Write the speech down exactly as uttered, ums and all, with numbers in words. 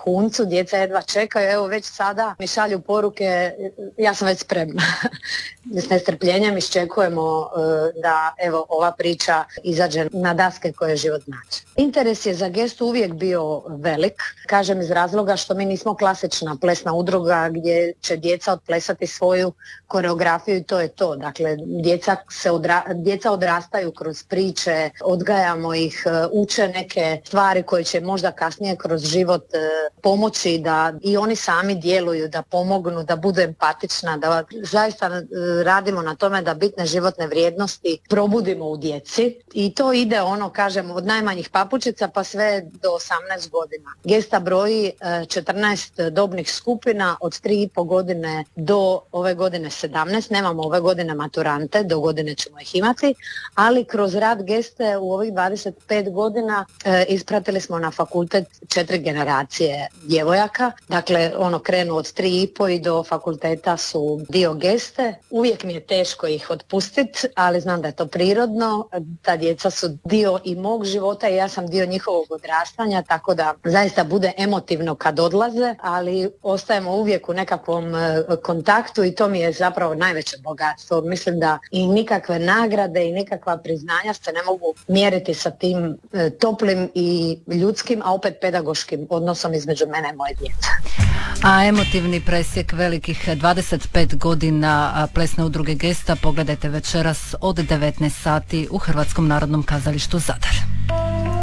vrhuncu, djeca jedva čekaju, evo već sada mi šalju poruke, ja sam već spremna. S nestrpljenjem iščekujemo da evo ova priča izađe na daske koje život znači. Interes je za gestu uvijek bio velik, kažem iz razloga što mi nismo klasična plesna udruga gdje će djeca odplesati svoju koreografiju i to je to. Dakle, djeca, se odra, djeca odrastaju kroz priče, odgajamo ih, uče neke stvari koje će možda kasnije kroz život pomoći da i oni sami djeluju, da pomognu, da budu empatična, da zaista radimo na tome da bitne životne vrijednosti probudimo u djeci i to ide ono, kažem, od najmanjih papučica pa sve do osamnaest godina. Gesta broji četrnaest dobnih skupina od tri i pol godine do ove godine sedamnaest, nemamo ove godine maturante, do godine ćemo ih imati, ali kroz rad geste u ovih dvadeset pet godina e, ispratili smo na fakultet četiri generacije djevojaka, dakle ono krenu od tri i pol i do fakulteta su dio geste. Uvijek mi je teško ih otpustiti, ali znam da je to prirodno, ta djeca su dio i mog života i ja sam dio njihovog odrastanja, tako da zaista bude emotivno kad odlaze, ali ostajemo uvijek u nekakvom e, kontaktu i to mi je zapravo najveće bogatstvo. Mislim da i nikakve nagrade i nikakva priznanja se ne mogu mjeriti sa tim e, toplim i ljudskim, a opet pedagoškim odnosom između mene i moje djece. A emotivni presjek velikih dvadeset pet godina plesne udruge Gesta pogledajte večeras od devetnaest sati u Hrvatskom narodnom kazalištu Zadar.